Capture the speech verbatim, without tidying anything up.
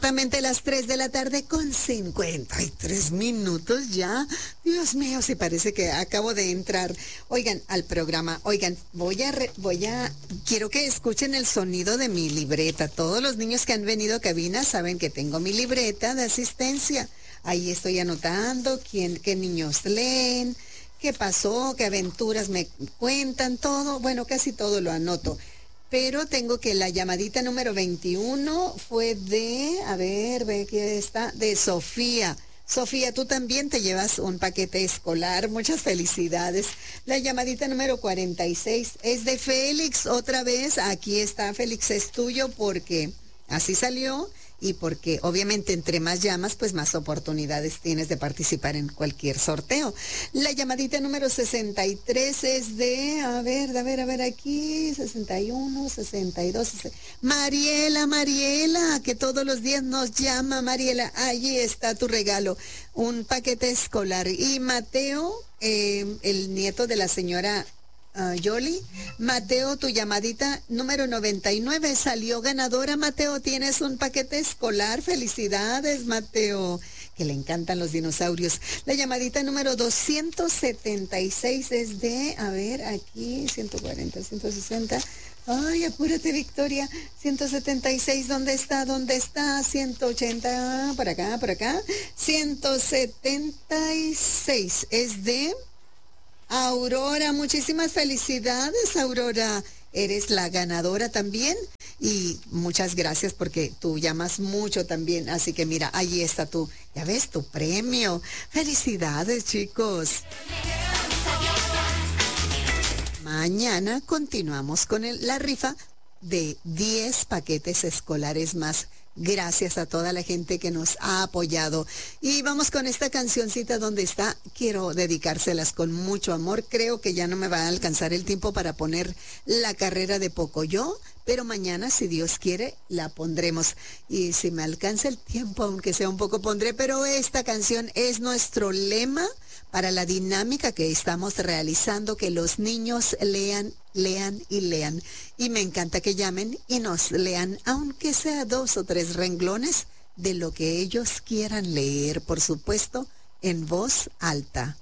Exactamente las tres de la tarde con cincuenta y tres minutos ya. Dios mío, sí parece que acabo de entrar. Oigan, al programa. Oigan, voy a, re, voy a, quiero que escuchen el sonido de mi libreta. Todos los niños que han venido a cabina saben que tengo mi libreta de asistencia. Ahí estoy anotando quién, qué niños leen, qué pasó, qué aventuras me cuentan, todo. Bueno, casi todo lo anoto. Pero tengo que la llamadita número veintiuno fue de, a ver, ve que está, de Sofía. Sofía, tú también te llevas un paquete escolar, muchas felicidades. La llamadita número cuarenta y seis es de Félix, otra vez, aquí está, Félix, es tuyo porque así salió. Y porque obviamente entre más llamas, pues más oportunidades tienes de participar en cualquier sorteo. La llamadita número sesenta y tres es de, a ver, a ver, a ver aquí, sesenta y uno, sesenta y dos. Mariela, Mariela, que todos los días nos llama, Mariela, allí está tu regalo, un paquete escolar. Y Mateo, eh, el nieto de la señora Uh, Yoli, Mateo, tu llamadita número noventa y nueve salió ganadora. Mateo, tienes un paquete escolar. Felicidades, Mateo, que le encantan los dinosaurios. La llamadita número doscientos setenta y seis es de, a ver, aquí, ciento cuarenta, ciento sesenta. Ay, apúrate, Victoria. ciento setenta y seis, ¿dónde está? ¿Dónde está? ciento ochenta, por acá, por acá. ciento setenta y seis es de Aurora. Muchísimas felicidades, Aurora. Eres la ganadora también y muchas gracias porque tú llamas mucho también. Así que mira, ahí está tú. Ya ves tu premio. Felicidades, chicos. Mañana continuamos con el, la rifa de diez paquetes escolares más. Gracias a toda la gente que nos ha apoyado. Y vamos con esta cancioncita donde está. Quiero dedicárselas con mucho amor. Creo que ya no me va a alcanzar el tiempo para poner La Carrera de Pocoyo, pero mañana, si Dios quiere, la pondremos. Y si me alcanza el tiempo, aunque sea un poco, pondré. Pero esta canción es nuestro lema para la dinámica que estamos realizando, que los niños lean, lean y lean. Y me encanta que llamen y nos lean, aunque sea dos o tres renglones de lo que ellos quieran leer, por supuesto, en voz alta.